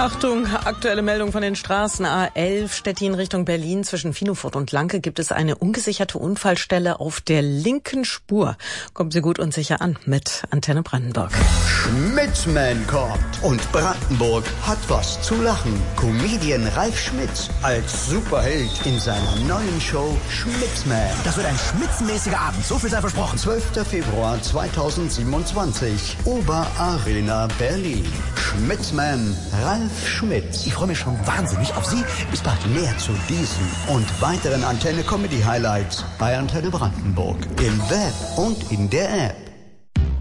Achtung, aktuelle Meldung von den Straßen. A11 Stettin Richtung Berlin. Zwischen Finofurt und Lanke gibt es eine ungesicherte Unfallstelle auf der linken Spur. Kommen Sie gut und sicher an mit Antenne Brandenburg. Schmitzman kommt und Brandenburg hat was zu lachen. Comedian Ralf Schmitz als Superheld in seiner neuen Show Schmitzman. Das wird ein schmitzenmäßiger Abend, so viel sei versprochen. 12. Februar 2027, Oberarena Berlin. Schmitzman Ralf Schmitz. Ich freue mich schon wahnsinnig auf Sie. Bis bald. Mehr zu diesen und weiteren Antenne Comedy Highlights bei Antenne Brandenburg im Web und in der App.